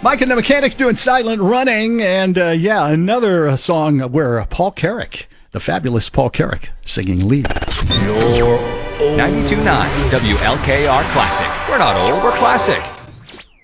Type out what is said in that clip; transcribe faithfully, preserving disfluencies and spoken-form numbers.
Mike and the Mechanics doing Silent Running. And uh, yeah, another uh, song where uh, Paul Carrick, the fabulous Paul Carrick, singing lead. ninety-two point nine W L K R Classic. We're not old, we're classic.